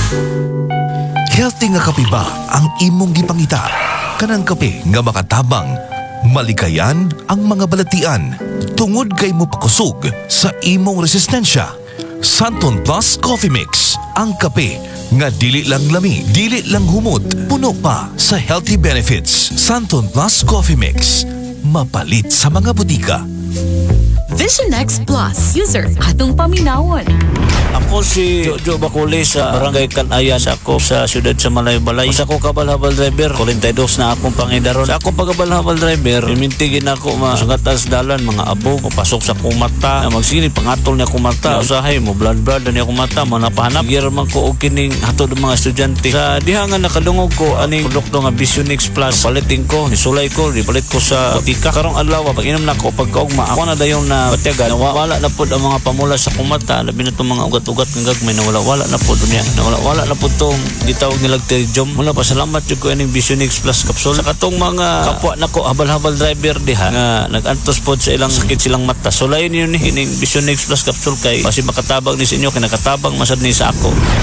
Healthy nga kape ba ang imong gipangita? Kanang kape nga makatabang, malikayan ang mga balatian, tungod kay mo pakusog sa imong resistensya. Santon Plus Coffee Mix, ang kape nga dili lang lami, dili lang humot, puno pa sa healthy benefits. Santon Plus Coffee Mix, mapalit sa mga butika. Vision X Plus. User, atong paminawon. Ako si Jojo Baculi sa Barangay Kanaya sa ako sa siyudad sa Malaybalay. Sa ako kabal-habal driver, 42 na akong pangidaron. Sa ako pagkabal-habal driver, imintigin ako masungat as dalan, mga abo, pasok sa kumata, magsinip, pangatol niya kumata, usahay mo, blood niya kumata, manapahanap. Giraman ko o kining hatod mga estudyante. Sa dihangan nakalungog ko, aning produkto nga Vision X Plus, palitin ko, nisulay ko, ipalit ko sa butika. Karong adlaw, pag inom na ko, pagkaugma, ako na dayon na batyagan, wala na po ang mga pamula sa kumata, labi na itong mga ugat-ugat ng gagmay na wala na po dunya, na wala na po itong gitawag nilag terjom. Mula pa salamat yung ko yung Vision X Plus capsule. Sa katong mga kapwa na ko, habal-habal driver diha, nga nag-antos po sa ilang sakit silang mata. So lain yun ining Vision X Plus capsule kay, kasi makatabang ni sa inyo, kinakatabang masad ni sa ako.